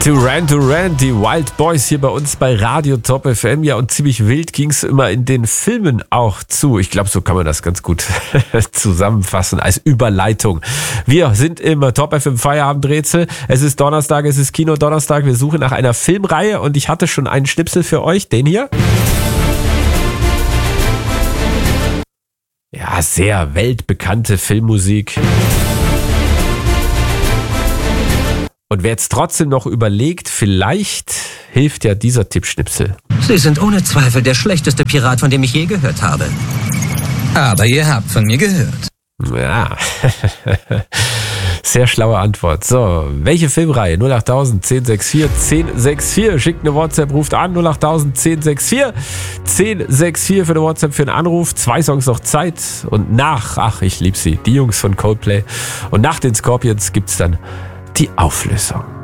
Duran Duran, die Wild Boys hier bei uns bei Radio Top FM. Ja, und ziemlich wild ging es immer in den Filmen auch zu. Ich glaube, so kann man das ganz gut zusammenfassen als Überleitung. Wir sind im Top FM Feierabendrätsel. Es ist Donnerstag, es ist Kino-Donnerstag. Wir suchen nach einer Filmreihe und ich hatte schon einen Schnipsel für euch, den hier. Ja, sehr weltbekannte Filmmusik. Und wer jetzt trotzdem noch überlegt, vielleicht hilft ja dieser Tippschnipsel. Sie sind ohne Zweifel der schlechteste Pirat, von dem ich je gehört habe. Aber ihr habt von mir gehört. Ja, sehr schlaue Antwort. So, welche Filmreihe? 08000 1064 1064. Schickt eine WhatsApp, ruft an. 08000 1064 1064 für eine WhatsApp, für einen Anruf. 2 Songs noch Zeit. Und ich lieb sie, die Jungs von Coldplay. Und nach den Scorpions gibt's dann die Auflösung.